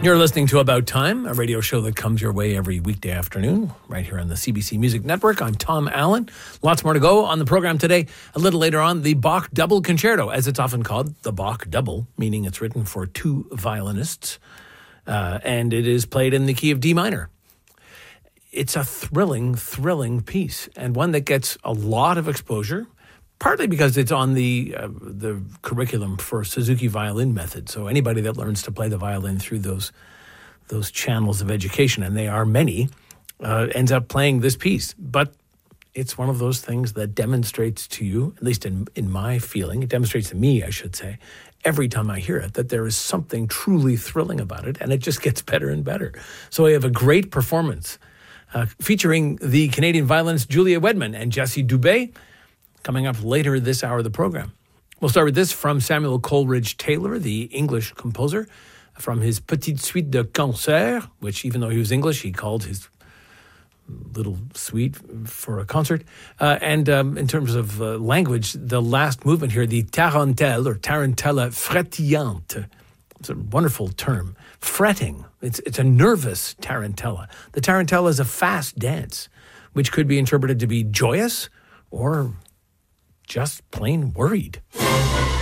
You're listening to About Time, a radio show that comes your way every weekday afternoon, right here on the CBC Music Network. I'm Tom Allen. Lots more to go on the program today. A little later on, the Bach Double Concerto, as it's often called, the Bach Double, meaning it's written for two violinists, and it is played in the key of D minor. It's a thrilling, thrilling piece, and one that gets a lot of exposure, partly because it's on the curriculum for Suzuki violin method. So anybody that learns to play the violin through those channels of education, and they are many, ends up playing this piece. But it's one of those things that demonstrates to you, at least in my feeling, it demonstrates to me, I should say, every time I hear it, that there is something truly thrilling about it, and it just gets better and better. So we have a great performance featuring the Canadian violinist Julia Wedman and Jesse Dubé, coming up later this hour of the program. We'll start with this from Samuel Coleridge Taylor, the English composer, from his Petite Suite de Concert, which even though he was English, he called his little suite for a concert. And in terms of language, the last movement here, the tarentelle or tarantella frétillante. It's a wonderful term. Fretting. It's a nervous tarantella. The tarantella is a fast dance, which could be interpreted to be joyous or just plain worried.